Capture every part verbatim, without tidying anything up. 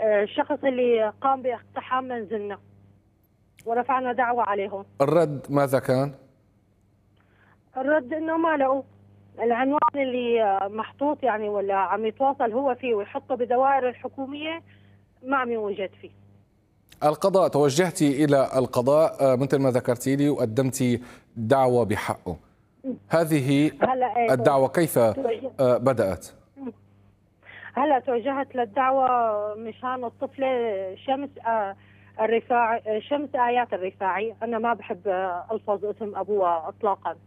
الشخص اللي قام باقتحام منزلنا، ورفعنا دعوة عليهم. الرد ماذا كان؟ الرد انه ما لقوا العنوان اللي محطوط يعني ولا عم يتواصل هو فيه ويحطه بدوائر الحكومية، ما عم يوجد فيه. القضاء، توجهتي إلى القضاء مثل ما ذكرتي لي وقدمتي دعوة بحقه. هذه الدعوة كيف بدأت؟ هلا توجهت للدعوة مشان الطفلة شمس الرفاعي، شمس آيات الرفاعي. أنا ما بحب ألفظ اسم أبوها إطلاقا.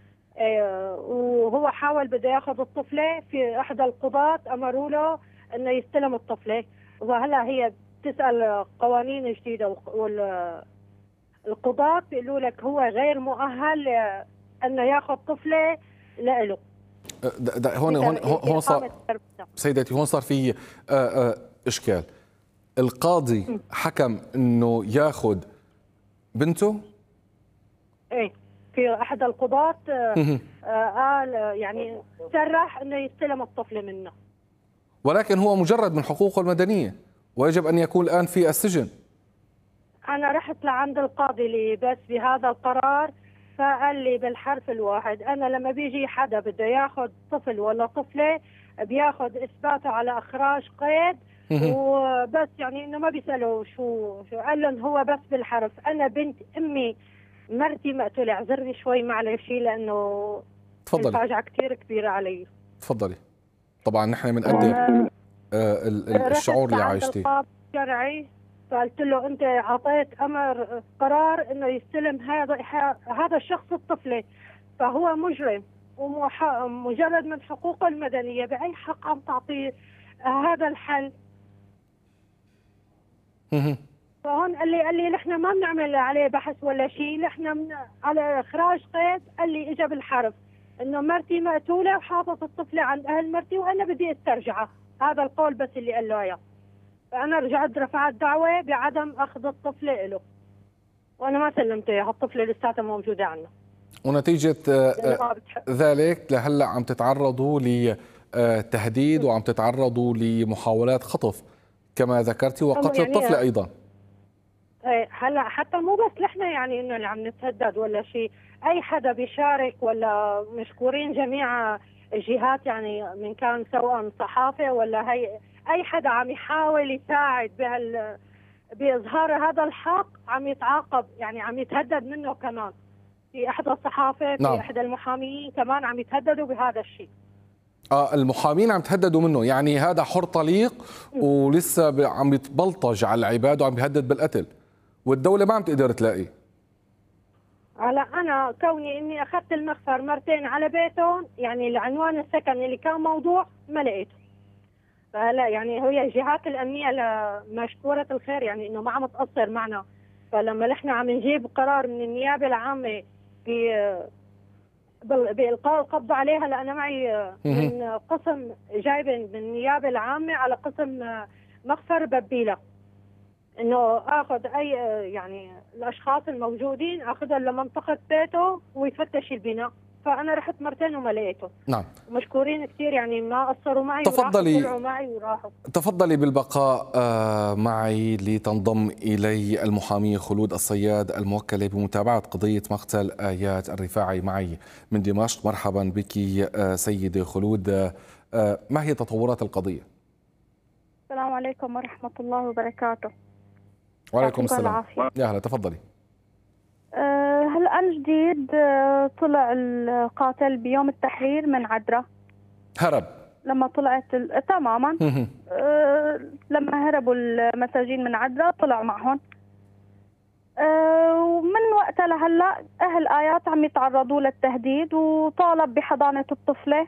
وهو حاول بده ياخذ الطفلة، في إحدى القضاة أمروا له إنه يستلم الطفلة، وهلا هي تسأل قوانين جديدة والقضاة بيقولوا لك هو غير مؤهل انه ياخذ طفله لإله. هون هون هون صار سيدتي، هون صار في اشكال. القاضي حكم انه ياخذ بنته؟ ايه، في احد القضاة قال يعني سرح انه يستلم الطفله منه، ولكن هو مجرد من حقوقه المدنيه ويجب أن يكون الآن في السجن. أنا رحت لعند القاضي اللي بس بهذا القرار، فقال لي بالحرف الواحد أنا لما بيجي حدا بده ياخذ طفل ولا طفلة بياخذ إثباته على إخراج قيد وبس، يعني إنه ما بيسألوا شو شو قال لهم هو بس بالحرف. أنا بنت أمي مرتي مقتولة، اعذرني شوي معلش لأنه تفضلي. الفاجعة كثير كبيرة علي. تفضلي. طبعا نحن بنقدر الشعور اللي عايشتيه. شرعي، فقلت له انت اعطيت امر قرار انه يستلم هذا هذا الشخص الطفله، فهو مجرم ومجرد من حقوقه المدنيه، باي حق عم تعطيه هذا الحل؟ فهون قال لي قال لي نحن ما بنعمل عليه بحث ولا شيء، نحن من على اخراج قيد. قال لي اجى بالحرف انه مرتي مقتوله وحاطط الطفله عند اهل مرتي وانا بدي استرجعها، هذا القول بس اللي قال له اياه. فأنا رجعت رفعت دعوة بعدم أخذ الطفلة له، وأنا ما سلمت إياها، الطفلة لساتها موجودة عنا. ونتيجة ذلك لهلا عم تتعرضوا لتهديد وعم تتعرضوا لمحاولات خطف كما ذكرتي، وقتل يعني الطفلة أيضا. هلا حتى مو بس نحن يعني إنه اللي عم نتهدد ولا شيء، أي حدا بيشارك ولا مشكورين جميع الجهات، يعني من كان سواء صحافة ولا هي اي حدا عم يحاول يساعد بهال باظهار هذا الحق عم يتعاقب، يعني عم يتهدد منه كمان. في احدى الصحافه، في نعم. احدى المحاميين كمان عم يتهددوا بهذا الشيء. اه المحامين عم يتهددوا منه، يعني هذا حر طليق ولسه عم يتبلطج على العباد وعم يهدد بالقتل، والدوله ما عم تقدر تلاقيه. هلا انا كوني اني اخذت المخفر مرتين على بيتهم، يعني العنوان السكن اللي كان موضوع ما لقيته. فلا يعني هي الجهات الامنيه مشكوره الخير، يعني انه ما عم تقصر معنا. فلما نحن عم نجيب قرار من النيابه العامه بالقاء القبض عليها، لأنا معي من قسم جايبه من النيابه العامه على قسم مخفر ببيله، انه اخذ اي يعني الاشخاص الموجودين اخذهم لمنطقه بيته ويفتش البناء. فانا رحت مرتين وما لقيته. نعم. مشكورين كثير، يعني ما قصروا معي. تفضلي وراحوا معي وراحوا. تفضلي بالبقاء معي لتنضم الي المحاميه خلود الصياد الموكله بمتابعه قضيه مقتل آيات الرفاعي معي من دمشق. مرحبا بك سيده خلود. ما هي تطورات القضيه؟ السلام عليكم ورحمه الله وبركاته. وعليكم السلام. يا هلا، تفضلي. هلا أنا جديد طلع القاتل بيوم التحرير من عدرا. هرب لما طلعت ال... تماما أه... لما هربوا المساجين من عدرا طلع معهم. أه... ومن وقتها لهلا أهل آيات عم يتعرضوا للتهديد وطالب بحضانة الطفلة،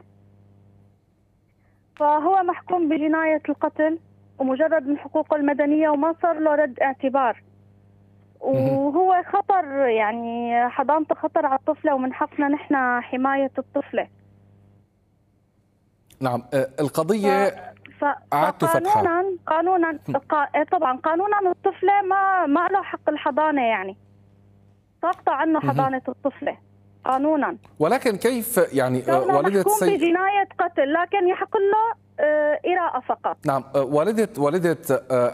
فهو محكوم بجناية القتل ومجرد من حقوقه المدنية وما صار له رد اعتبار، وهو خطر، يعني حضانته خطر على الطفلة ومن حقنا نحن حماية الطفلة. نعم. القضية ف... أعدت فتحها قانونا قانونا طبعا قانونا الطفلة ما ما له حق الحضانة، يعني ساقطة عنه حضانة الطفلة قانونا. ولكن كيف يعني والدة محكوم بجناية قتل، لكن يحق له إراءة فقط. نعم. والدة والدة